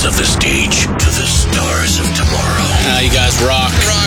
of the stage to the stars of tomorrow. You guys rock.